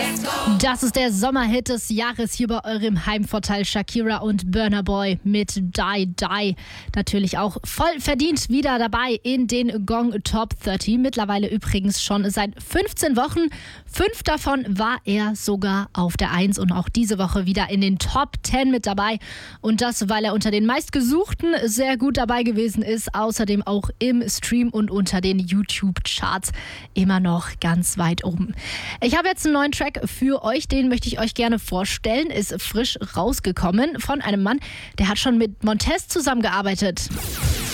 Das ist der Sommerhit des Jahres hier bei eurem Heimvorteil. Shakira und Burna Boy mit Die Die. Natürlich auch voll verdient wieder dabei in den Gong Top 30. Mittlerweile übrigens schon seit 15 Wochen. 5 davon war er sogar auf der 1 und auch diese Woche wieder in den Top 10 mit dabei. Und das, weil er unter den meistgesuchten sehr gut dabei gewesen ist. Außerdem auch im Stream und unter den YouTube-Charts immer noch ganz weit oben. Ich habe jetzt einen neuen Track für euch, den möchte ich euch gerne vorstellen. Ist frisch rausgekommen von einem Mann, der hat schon mit Montez zusammengearbeitet.